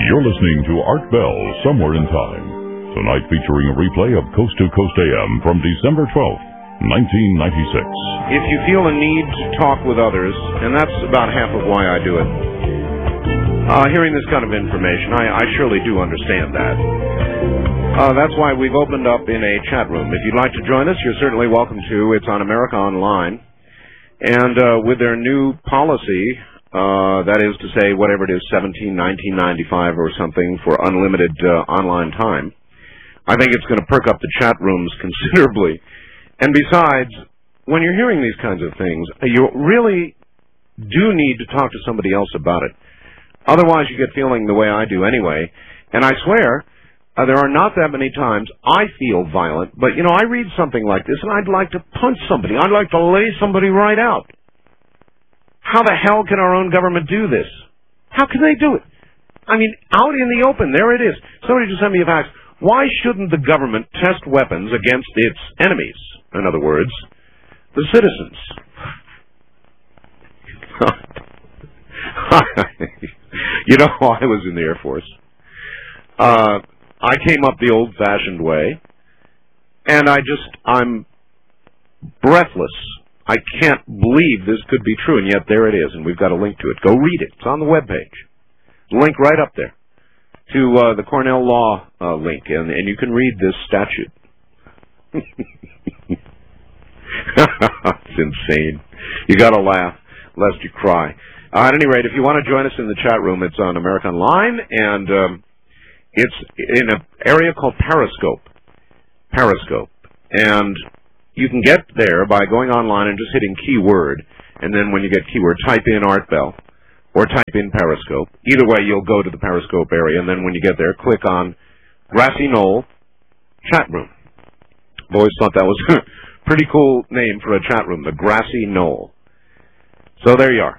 You're listening to Art Bell, Somewhere in Time. Tonight featuring a replay of Coast to Coast AM from December 12th, 1996. If you feel a need to talk with others, and that's about half of why I do it, hearing this kind of information, I surely do understand that. That's why we've opened up in a chat room. If you'd like to join us, you're certainly welcome to. It's on America Online. And with their new policy, that is to say, whatever it is, $17.19.95 or something for unlimited online time, I think it's going to perk up the chat rooms considerably. And besides, when you're hearing these kinds of things, you really do need to talk to somebody else about it. Otherwise, you get feeling the way I do anyway. And I swear, there are not that many times I feel violent, but, you know, I read something like this, and I'd like to punch somebody. I'd like to lay somebody right out. How the hell can our own government do this? How can they do it? I mean, out in the open, there it is. Somebody just sent me a fax. Why shouldn't the government test weapons against its enemies? In other words, the citizens. You know, I was in the Air Force. I came up the old-fashioned way, and I'm breathless. I can't believe this could be true, and yet there it is, and we've got a link to it. Go read it. It's on the webpage. Link right up there to the Cornell Law link, and you can read this statute. It's insane. You got to laugh lest you cry. At any rate, if you want to join us in the chat room, it's on America Online, and it's in an area called Periscope. Periscope. And you can get there by going online and just hitting keyword, and then when you get keyword, type in Art Bell or type in Periscope. Either way, you'll go to the Periscope area, and then when you get there, click on Grassy Knoll Chat Room. I've always thought that was a pretty cool name for a chat room, the Grassy Knoll. So there you are.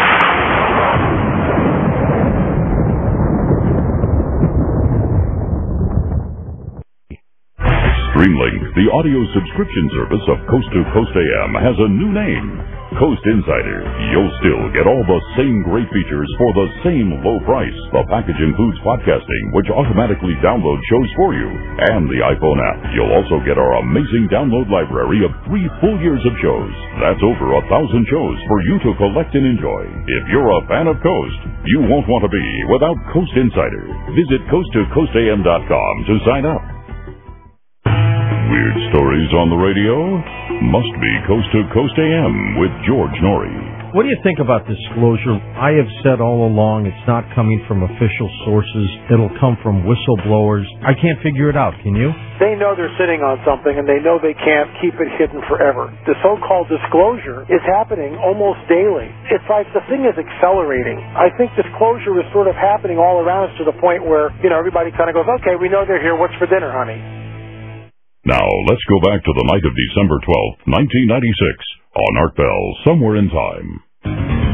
Streamlink, the audio subscription service of Coast to Coast AM, has a new name, Coast Insider. You'll still get all the same great features for the same low price. The package includes podcasting, which automatically downloads shows for you, and the iPhone app. You'll also get our amazing download library of 3 full years of shows. That's over 1,000 shows for you to collect and enjoy. If you're a fan of Coast, you won't want to be without Coast Insider. Visit coasttocoastam.com to sign up. Weird stories on the radio? Must be Coast to Coast AM with George Norrie. What do you think about disclosure? I have said all along it's not coming from official sources. It'll come from whistleblowers. I can't figure it out. Can you? They know they're sitting on something, and they know they can't keep it hidden forever. The so-called disclosure is happening almost daily. It's like the thing is accelerating. I think disclosure is sort of happening all around us to the point where, you know, everybody kind of goes, okay, we know they're here. What's for dinner, honey? Now, let's go back to the night of December 12th, 1996, on Art Bell, Somewhere in Time.